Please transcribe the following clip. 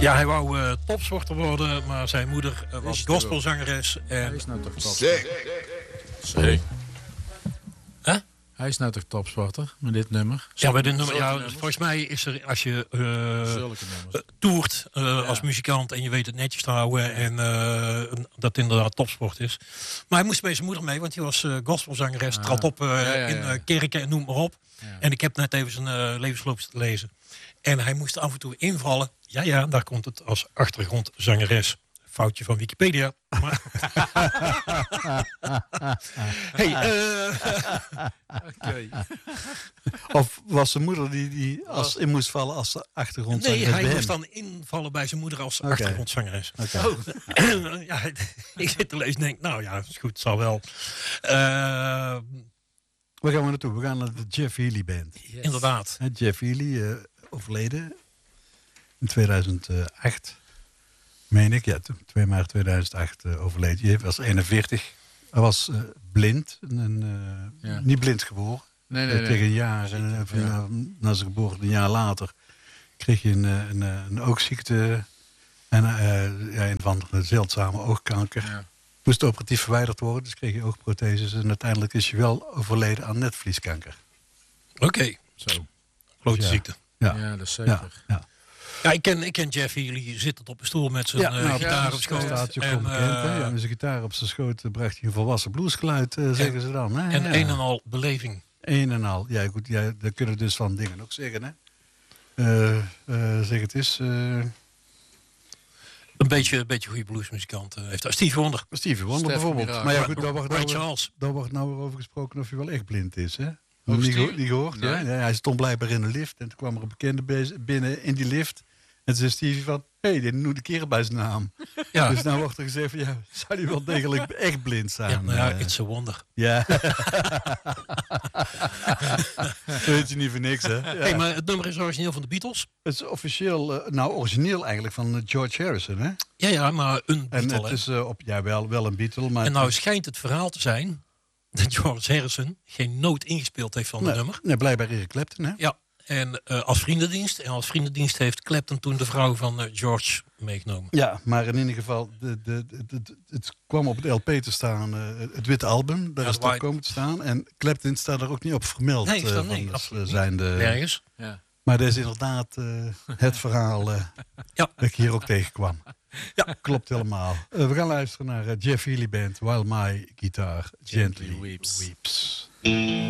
Ja, hij wou topsporter worden, maar zijn moeder was gospelzangeres. En... Hij is nou toch topsporter? Huh? Hij is nou toch topsporter met dit nummer? Ja, bij dit nummer, volgens mij is er, als je toert als muzikant en je weet het netjes te houden en dat inderdaad topsport is. Maar hij moest bij zijn moeder mee, want hij was gospelzangeres, trad op in kerken en noem maar op. Ja. En ik heb net even zijn levensloop te lezen. En hij moest af en toe invallen. Ja, daar komt het als achtergrondzangeres. Foutje van Wikipedia. Maar... Okay. Of was zijn moeder die in moest vallen als achtergrondzangeres? Nee, hij moest dan invallen bij zijn moeder als achtergrondzangeres. Okay. Oh. Ja, ik zit te lezen en denk, nou ja, is goed, het zal wel. Waar gaan we naartoe? We gaan naar de Jeff Healey Band. Yes. Inderdaad. Jeff Healey, overleden in 2008. Meen ik, 2 maart 2008 overleden. Hij was 41. Hij was blind. Niet blind geboren. Nee. Tegen een jaar. Na zijn geboorte, een jaar later, kreeg hij een oogziekte. En een van de zeldzame oogkanker. Ja. Moest operatief verwijderd worden. Dus kreeg hij oogprotheses. En uiteindelijk is hij wel overleden aan netvlieskanker. Oké. Zo. Grote ziekte. Ja, dat is zeker. Ja, ik ken Jeff Healey, zit op een stoel met zijn gitaar op schoot. Staat je bekend, hè? Met zijn gitaar op zijn schoot bracht hij een volwassen bluesgeluid, zeggen ze dan. Hè? En een en al beleving. Een en al. Ja, goed, daar kunnen dus van dingen ook zeggen, hè? Zeg het eens. Een beetje goede bluesmuzikant heeft hij. Stevie Wonder. Stevie Wonder bijvoorbeeld. Miracle. Maar ja, goed, daar wordt nou weer over gesproken of hij wel echt blind is, hè? Niet gehoord? Nee. Ja, hij stond blijkbaar in een lift en toen kwam er een bekende binnen in die lift. En toen zei Stevie van, die noemt een keer bij zijn naam. Ja. Dus nou wordt er gezegd van, zou hij wel degelijk echt blind zijn? Ja, it's a wonder. Ja. Dat weet je niet voor niks, hè? Ja. Hey, maar het nummer is origineel van de Beatles. Het is officieel, origineel eigenlijk van George Harrison, hè? Ja, maar een Beatle. En het is wel een Beatle. Maar en nou schijnt het verhaal te zijn dat George Harrison geen noot ingespeeld heeft van het nummer. Nee, blijkbaar Eric Clapton, hè? Ja, en als vriendendienst. En als vriendendienst heeft Clapton toen de vrouw van George meegenomen. Ja, maar in ieder geval, het kwam op het LP te staan, het witte album. Daar is het komen te staan. En Clapton staat er ook niet op vermeld. Nee, absoluut nergens. Ja. Maar dat is inderdaad het verhaal dat ik hier ook tegenkwam. Ja, klopt helemaal. We gaan luisteren naar Jeff Healey Band, While My Guitar Gently Weeps.